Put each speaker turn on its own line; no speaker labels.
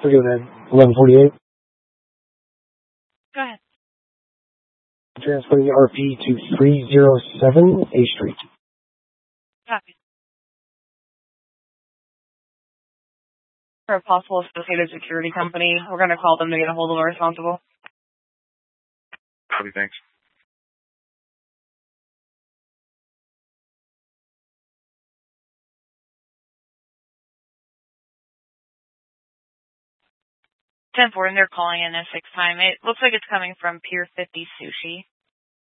We're doing it. 1148.
Go ahead.
Transporting RP to 307 A Street.
Copy. For a possible associated security company, we're going to call them to get a hold of our responsible.
Copy, thanks.
10-4, and they're calling in at 6 time. It looks like it's coming from Pier 50 Sushi.